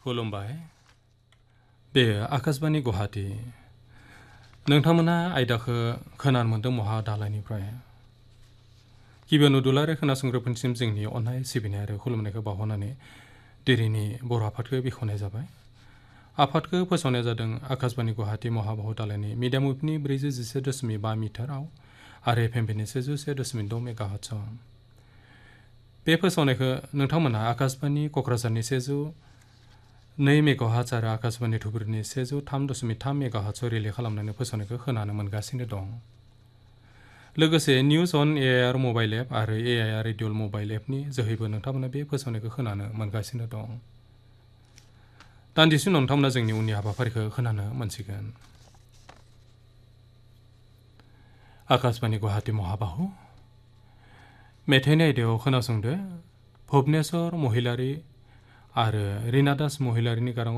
खुलुमबाय बेयो आकाशबाणी गुवाहाटी नोंथांमोना आयदाखौ खोनानो मोन्दों महा दालायनिफ्राय गिबियावनो दुलाराय खोनासंग्राफोरनिसिम जोंनि अननाय सिबिनाय आरो खुलुमनायखौ बावहरनानै दिनैनि बर' आफादखौ बेखेवनाय जाबाय आफादखौ फोसावनाय जादों आकाशबाणी गुवाहाटी महाबाहु दालायनि मिडियाम वेभनि 411.5 मिटाराव आरो एफएमनि 101.6 मेगाहार्ट्जआव बे फोसावनायखौ नोंथांमोना आकाशबाणी क'क्राझारनि 102 मेगाहार्ट्ज आरो आकाशबाणी धुबुरीनि 103.3 मेगाहार्ट्जआव रिले खालामनानै फोसावनायखौ खोनानो मोनगासिनो दं लोगोसे निउज अन एआईआर मबाइल एप आरो एआईआर रेडिअ मबाइल एपनि जोहैबो नोंथांमोना बे फोसावनायखौ खोनानो मोनगासिनो दं दान्दिसे उनाव नोंथांमोना जोंनि उननि हाबाफारिखौ खोनानो मोनसिगोन आकाशबाणी गुवाहाटी महाबाहु मेथाइनि आयदायाव खोनासंदो भुबनेश्वर महिलारी आरो रिना दास महिलारीनि गाराङाव